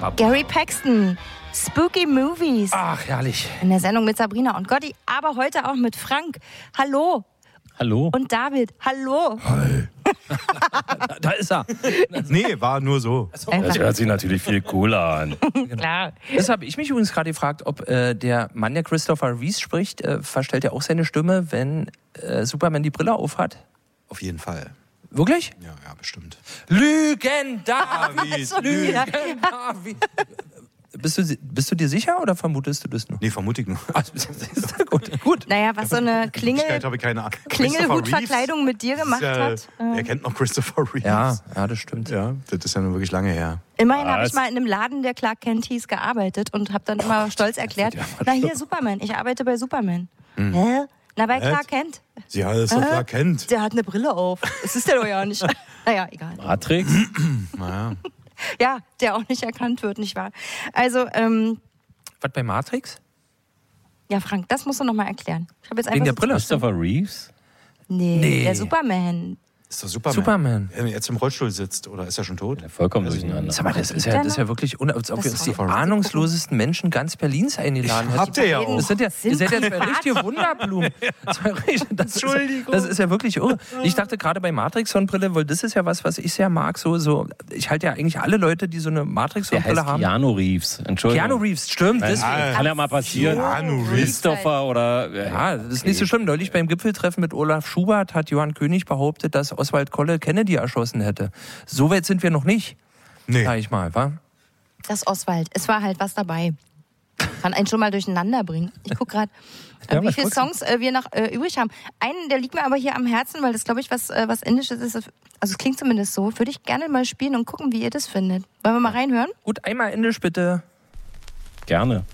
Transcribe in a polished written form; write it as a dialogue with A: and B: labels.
A: Gary Paxton, Spooky Movies.
B: Ach, herrlich.
A: In der Sendung mit Sabrina und Gotti, aber heute auch mit Frank. Hallo.
C: Hallo.
A: Und David. Hallo.
D: Hi.
B: Da ist er.
D: Nee, war nur so.
C: Das hört sich natürlich viel cooler an.
A: Klar.
B: Das habe ich mich übrigens gerade gefragt, ob der Mann, der Christopher Reeve spricht, verstellt er auch seine Stimme, wenn Superman die Brille aufhat?
D: Auf jeden Fall.
B: Wirklich?
D: Ja, bestimmt.
B: Lügen, David!
A: Schon wieder.
B: Lügen, David! Bist du dir sicher oder vermutest du das nur?
D: Nee, vermute ich nur.
B: Gut.
A: Naja, was so eine
D: Habe ich keine Ahnung.
A: Klingelhutverkleidung mit dir gemacht hat.
D: Er kennt noch Christopher Reeves.
B: Ja, das stimmt.
D: Ja, das ist ja nur wirklich lange her.
A: Immerhin habe ich mal in einem Laden, der Clark Kent hieß, gearbeitet und habe dann immer stolz erklärt, na hier, Superman, ich arbeite bei Superman. Hä? Na, bei Clark Kent.
D: Sie hat es doch Clark Kent.
A: Der hat eine Brille auf. Das ist der doch ja nicht. Naja, egal.
C: Matrix?
D: Naja.
A: Ja, der auch nicht erkannt wird, nicht wahr? Also,
B: Was bei Matrix?
A: ja, Frank, das musst du nochmal erklären. Ich habe jetzt
B: Wegen
A: einfach
B: der Brille?
C: Christopher Reeves?
A: Nee, der Superman.
D: Ist doch Superman.
B: Superman.
D: Wenn er jetzt im Rollstuhl sitzt, oder ist er schon tot?
C: Ja, vollkommen durcheinander.
B: Sag mal, das ist ja wirklich, als ob wir uns die ahnungslosesten Menschen ganz Berlins eingeladen hätten.
D: Habt ihr ja auch.
B: Das sind ja, ihr seid ja zwei richtige Wunderblumen. Entschuldigung. Das ist ja wirklich irre. Ich dachte gerade bei Matrix-Sonnenbrille, weil das ist ja was ich sehr mag. Ich halte ja eigentlich alle Leute, die so eine
C: Der
B: Matrix-Sonnenbrille
C: heißt
B: haben.
C: Keanu Reeves. Entschuldigung.
B: Keanu Reeves, stimmt.
C: Kann ja mal passieren.
D: Keanu Reeves.
C: Christopher oder...
B: Ja, das ist nicht so schlimm. Neulich beim Gipfeltreffen mit Olaf Schubert hat Johann König behauptet, dass Oswald Kolle Kennedy erschossen hätte. So weit sind wir noch nicht, sag ich mal, wa?
A: Das Oswald. Es war halt was dabei. Kann einen schon mal durcheinander bringen. Ich gucke gerade, wie viele Songs wir noch übrig haben. Einen, der liegt mir aber hier am Herzen, weil das, glaube ich, was Indisches ist. Also es klingt zumindest so. Würde ich gerne mal spielen und gucken, wie ihr das findet. Wollen wir mal reinhören?
B: Gut, einmal Indisch bitte.
C: Gerne.